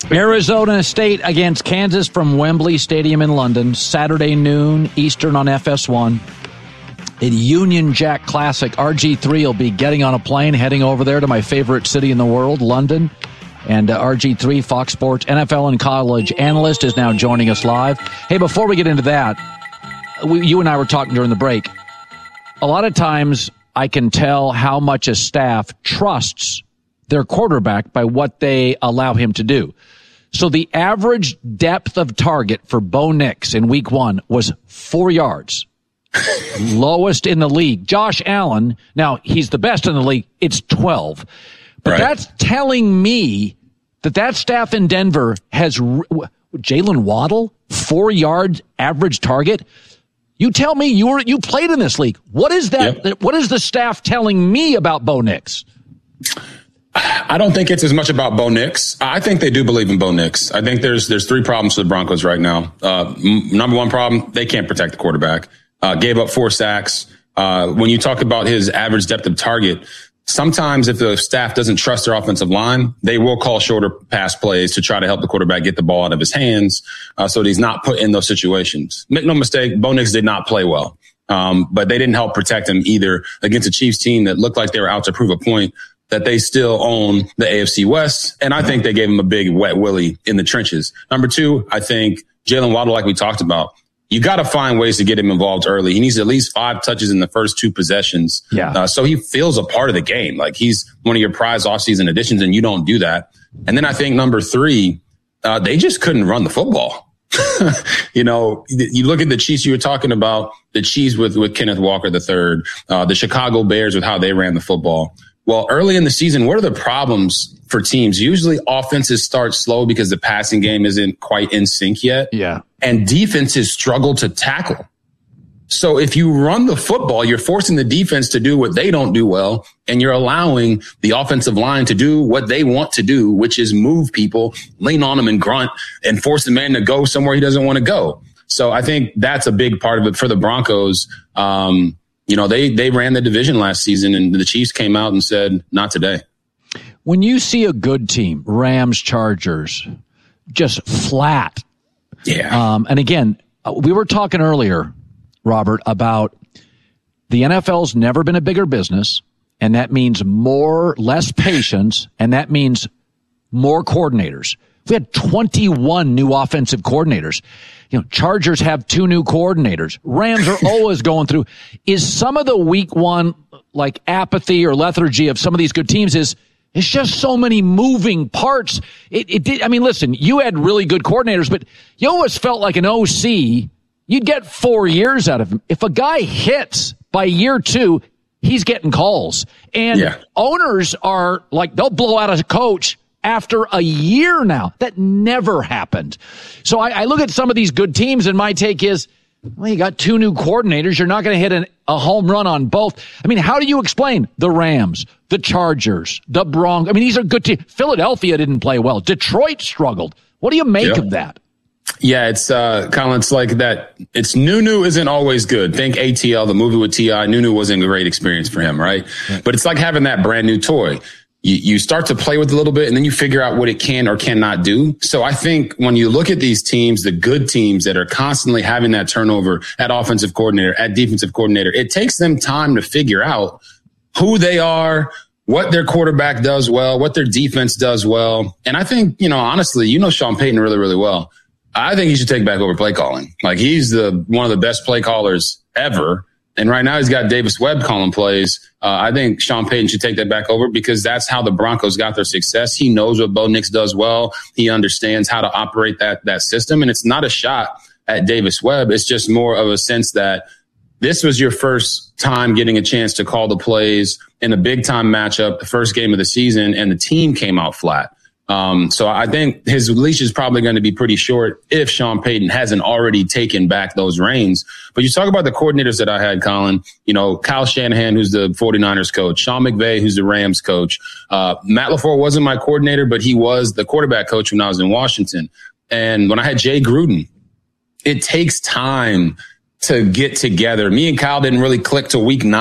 Arizona State against Kansas from Wembley Stadium in London, Saturday noon Eastern on FS1. A Union Jack Classic. RG3 will be getting on a plane, heading over there to my favorite city in the world, London. And RG3, Fox Sports NFL and college analyst, is now joining us live. Hey, before we get into that, you and I were talking during the break. A lot of times I can tell how much a staff trusts their quarterback by what they allow him to do. So the average depth of target for Bo Nix in week 1 was 4 yards. Lowest in the league. Josh Allen, now he's the best in the league, it's 12. But that's telling me that staff in Denver has Jalen Waddle, 4 yards average target. You tell me you played in this league. What is that? Yep. What is the staff telling me about Bo Nix? I don't think it's as much about Bo Nix. I think they do believe in Bo Nix. I think there's 3 problems for the Broncos right now. Number one problem, they can't protect the quarterback. Gave up 4 sacks. When you talk about his average depth of target, sometimes if the staff doesn't trust their offensive line, they will call shorter pass plays to try to help the quarterback get the ball out of his hands so that he's not put in those situations. Make no mistake, Bo Nix did not play well, but they didn't help protect him either against a Chiefs team that looked like they were out to prove a point that they still own the AFC West. And I think they gave him a big wet willy in the trenches. Number 2, I think Jalen Waddle, like we talked about, you got to find ways to get him involved early. He needs at least 5 touches in the first 2 possessions. So he feels a part of the game. Like he's one of your prize offseason additions, and you don't do that. And then I think number 3, they just couldn't run the football. You look at the Chiefs you were talking about, the Chiefs with Kenneth Walker III, the Chicago Bears with how they ran the football. Well, early in the season, what are the problems for teams? Usually offenses start slow because the passing game isn't quite in sync yet. Yeah. And defenses struggle to tackle. So if you run the football, you're forcing the defense to do what they don't do well, and you're allowing the offensive line to do what they want to do, which is move people, lean on them and grunt, and force the man to go somewhere he doesn't want to go. So I think that's a big part of it for the Broncos. They ran the division last season, and the Chiefs came out and said, not today. When you see a good team, Rams, Chargers, just flat. Yeah. And again, we were talking earlier, Robert, about the NFL's never been a bigger business, and that means less patience, and that means more coordinators. We had 21 new offensive coordinators. Chargers have 2 new coordinators. Rams are always going through. Is some of the week 1 like apathy or lethargy of some of these good teams it's just so many moving parts. It did. I mean, listen, you had really good coordinators, but you always felt like an OC, you'd get 4 years out of him. If a guy hits by year 2, he's getting calls. And owners are like, they'll blow out a coach after a year now. That never happened. So I look at some of these good teams, and my take is, well, you got 2 new coordinators. You're not going to hit a home run on both. I mean, how do you explain the Rams, the Chargers, the Broncos? I mean, these are good teams. Philadelphia didn't play well. Detroit struggled. What do you make of that? Yeah, it's Colin, it's like that. It's new isn't always good. Think ATL, the movie with T.I. New wasn't a great experience for him, right? But it's like having that brand new toy. You start to play with it a little bit, and then you figure out what it can or cannot do. So I think when you look at these teams, the good teams that are constantly having that turnover at offensive coordinator, at defensive coordinator, it takes them time to figure out who they are, what their quarterback does well, what their defense does well. And I think, honestly, Sean Payton really, really well. I think he should take back over play calling. Like, he's one of the best play callers ever. And right now he's got Davis Webb calling plays. I think Sean Payton should take that back over, because that's how the Broncos got their success. He knows what Bo Nix does well. He understands how to operate that system. And it's not a shot at Davis Webb. It's just more of a sense that this was your first time getting a chance to call the plays in a big time matchup, the first game of the season, and the team came out flat. So I think his leash is probably going to be pretty short if Sean Payton hasn't already taken back those reins. But you talk about the coordinators that I had, Colin, Kyle Shanahan, who's the 49ers coach, Sean McVay, who's the Rams coach. Matt LaFleur wasn't my coordinator, but he was the quarterback coach when I was in Washington. And when I had Jay Gruden, it takes time to get together. Me and Kyle didn't really click till week 9.